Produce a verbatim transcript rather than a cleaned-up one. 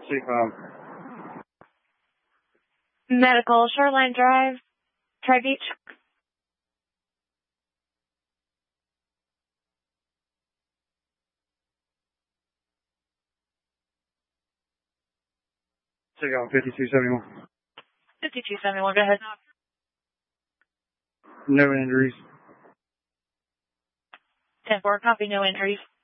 C five. Medical, Shoreline Drive, Tri-Beach. Take off fifty-two seventy-one. fifty-two seventy-one, go ahead. No injuries. ten four, copy, no injuries.